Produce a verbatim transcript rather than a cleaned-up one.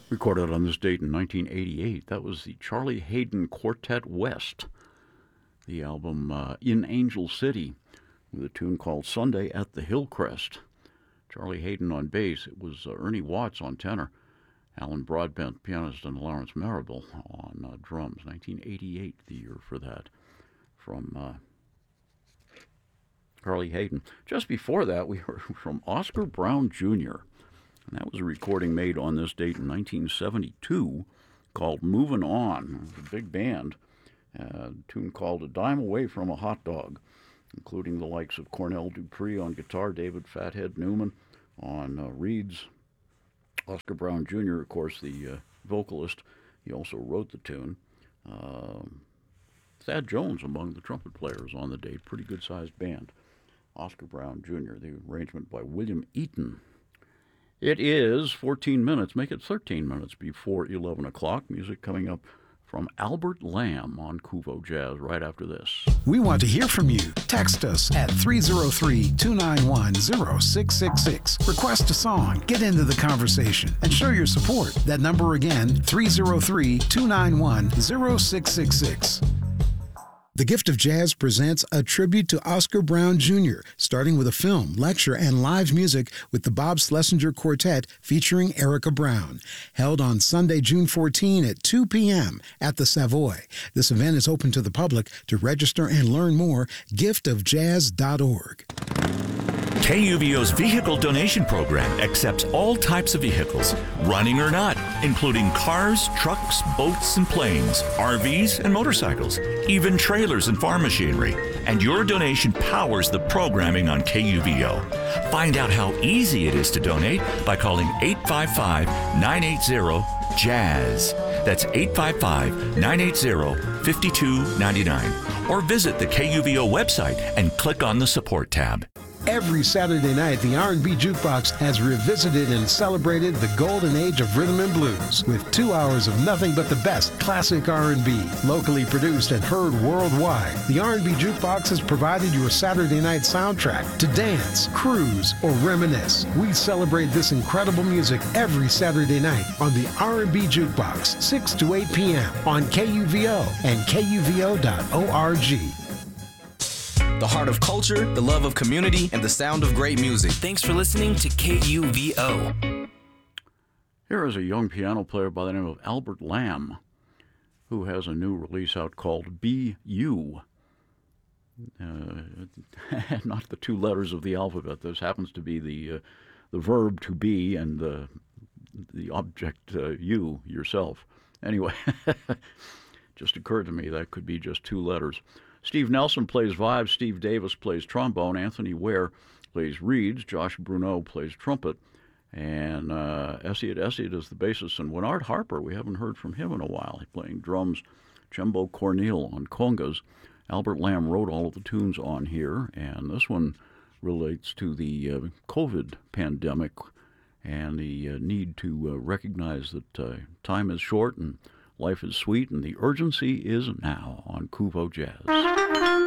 Recorded on this date in nineteen eighty-eight. That was the Charlie Hayden Quartet West. The album uh, In Angel City, with a tune called Sunday at the Hillcrest. Charlie Hayden on bass. It was uh, Ernie Watts on tenor, Alan Broadbent, pianist, and Lawrence Marable on uh, drums. nineteen eighty-eight, the year for that, from uh, Charlie Hayden. Just before that, we heard from Oscar Brown Junior, and that was a recording made on this date in nineteen seventy-two called Movin' On. It was a big band. A tune called A Dime Away from a Hot Dog, including the likes of Cornell Dupree on guitar, David Fathead Newman on uh, reeds. Oscar Brown Junior, of course, the uh, vocalist. He also wrote the tune. Uh, Thad Jones among the trumpet players on the date. Pretty good-sized band. Oscar Brown Junior, the arrangement by William Eaton. It is fourteen minutes, make it thirteen minutes before eleven o'clock. Music coming up from Albert Lamb on Kuvo Jazz right after this. We want to hear from you. Text us at three oh three, two nine one, oh six six six. Request a song, get into the conversation, and show your support. That number again, three oh three, two nine one, oh six six six. The Gift of Jazz presents a tribute to Oscar Brown Junior, starting with a film, lecture, and live music with the Bob Schlesinger Quartet featuring Erica Brown. Held on Sunday, June fourteenth at two p.m. at the Savoy. This event is open to the public. To register and learn more, gift of jazz dot org. K U V O's vehicle donation program accepts all types of vehicles, running or not, including cars, trucks, boats, and planes, R Vs, and motorcycles, even trailers and farm machinery. And your donation powers the programming on K U V O. Find out how easy it is to donate by calling eight five five, nine eight zero, jazz. That's eight five five, nine eight zero, five two nine nine. Or visit the K U V O website and click on the support tab. Every Saturday night, the R and B Jukebox has revisited and celebrated the golden age of rhythm and blues with two hours of nothing but the best classic R and B, locally produced and heard worldwide. The R and B Jukebox has provided your Saturday night soundtrack to dance, cruise, or reminisce. We celebrate this incredible music every Saturday night on the R and B Jukebox, six to eight p.m. on K U V O and K U V O dot org. The heart of culture, the love of community, and the sound of great music. Thanks for listening to K U V O. Here is a young piano player by the name of Albert Lamb, who has a new release out called Be You. Uh, not the two letters of the alphabet. This happens to be the uh, the verb to be and the the object uh, you yourself. Anyway, just occurred to me that could be just two letters. Steve Nelson plays vibes, Steve Davis plays trombone, Anthony Ware plays reeds, Josh Bruneau plays trumpet, and uh, Essiet Essiet is the bassist, and Winard Harper, we haven't heard from him in a while. He's playing drums, Jumbo Cornel on congas. Albert Lamb wrote all of the tunes on here, and this one relates to the uh, COVID pandemic and the uh, need to uh, recognize that uh, time is short and life is sweet, and the urgency is now on Kuvo Jazz.